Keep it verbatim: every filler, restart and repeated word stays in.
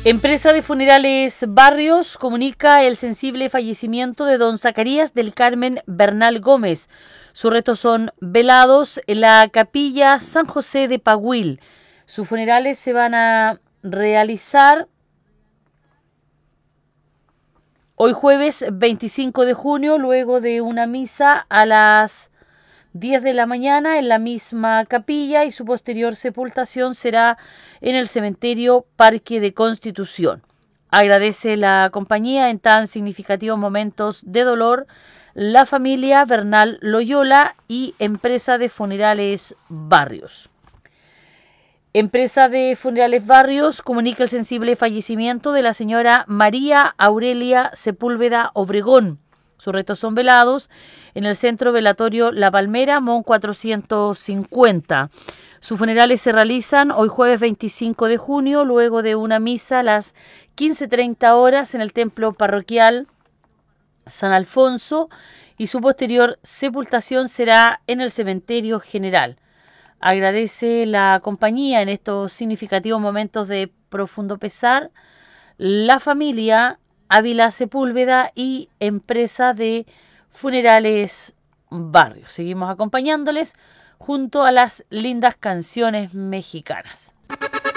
Empresa de Funerales Barrios comunica el sensible fallecimiento de don Zacarías del Carmen Bernal Gómez. Sus restos son velados en la capilla San José de Paguil. Sus funerales se van a realizar hoy jueves veinticinco de junio, luego de una misa a las diez de la mañana en la misma capilla, y su posterior sepultación será en el cementerio Parque de Constitución. Agradece la compañía en tan significativos momentos de dolor la familia Bernal Loyola y Empresa de Funerales Barrios. Empresa de Funerales Barrios comunica el sensible fallecimiento de la señora María Aurelia Sepúlveda Obregón. Sus restos son velados en el Centro Velatorio La Palmera, Mon cuatrocientos cincuenta. Sus funerales se realizan hoy jueves veinticinco de junio, luego de una misa a las quince treinta horas en el Templo Parroquial San Alfonso, y su posterior sepultación será en el Cementerio General. Agradece la compañía en estos significativos momentos de profundo pesar la familia Ávila Sepúlveda y Empresa de Funerales Barrios. Seguimos acompañándoles junto a las lindas canciones mexicanas.